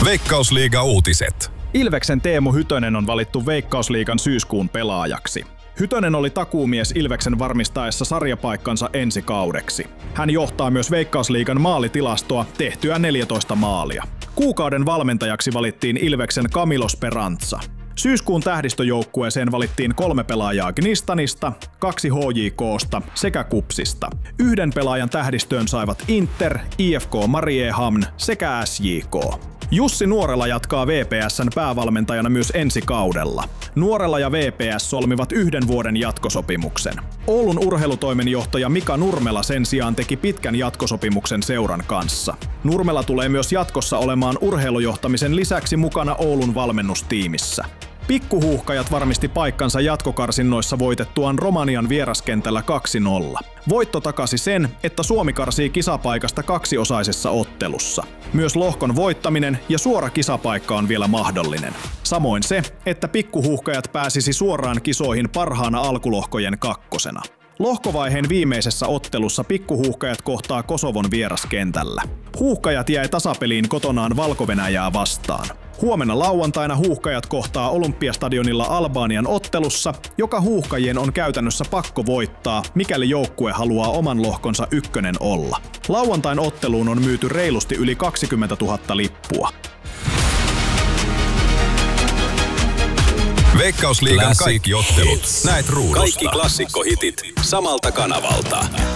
Veikkausliiga-uutiset. Ilveksen Teemu Hytönen on valittu Veikkausliigan syyskuun pelaajaksi. Hytönen oli takuumies Ilveksen varmistaessa sarjapaikkansa ensi kaudeksi. Hän johtaa myös Veikkausliigan maalitilastoa tehtyä 14 maalia. Kuukauden valmentajaksi valittiin Ilveksen Camilo Speranza. Syyskuun tähdistöjoukkueeseen valittiin 3 pelaajaa Gnistanista, 2 HJK:sta sekä KuPSista. 1 pelaajan tähdistöön saivat Inter, IFK Mariehamn sekä SJK. Jussi Nuorela jatkaa VPS:n päävalmentajana myös ensi kaudella. Nuorela ja VPS solmivat 1 vuoden jatkosopimuksen. Oulun urheilutoimenjohtaja Mika Nurmela sen sijaan teki pitkän jatkosopimuksen seuran kanssa. Nurmela tulee myös jatkossa olemaan urheilujohtamisen lisäksi mukana Oulun valmennustiimissä. Pikkuhuuhkajat varmisti paikkansa jatkokarsinnoissa voitettuaan Romanian vieraskentällä 2-0. Voitto takasi sen, että Suomi karsii kisapaikasta 2-osaisessa ottelussa. Myös lohkon voittaminen ja suora kisapaikka on vielä mahdollinen. Samoin se, että pikkuhuuhkajat pääsisi suoraan kisoihin parhaana alkulohkojen 2. Lohkovaiheen viimeisessä ottelussa pikkuhuuhkajat kohtaa Kosovon vieraskentällä. Huuhkajat jäi tasapeliin kotonaan Valko-Venäjää vastaan. Huomenna lauantaina huuhkajat kohtaa Olympiastadionilla Albanian ottelussa, joka huuhkajien on käytännössä pakko voittaa, mikäli joukkue haluaa oman lohkonsa 1 olla. Lauantain otteluun on myyty reilusti yli 20 000 lippua. Veikkausliigan kaikki ottelut. Näet ruudusta. Kaikki klassikkohitit samalta kanavalta.